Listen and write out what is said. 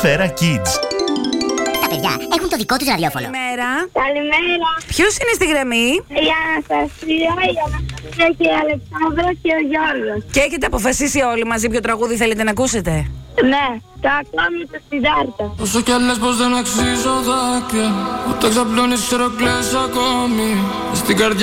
Σφαίρα Kids. Τα παιδιά έχουν το δικό τους ραδιόφωνο. Καλημέρα. Καλημέρα. Ποιος είναι στη γραμμή? Η Αναστασία, και η Αλεξάνδρα και ο Γιώργος. Και έχετε αποφασίσει όλοι μαζί ποιο τραγούδι θέλετε να ακούσετε? Ναι, το ακόμη το Σιδάρτα. Όσο κι αν λες πως δεν αξίζω δάκρυα, ούτε ξαπλώνεις ξέρω κλαις ακόμη. Στην καρδιά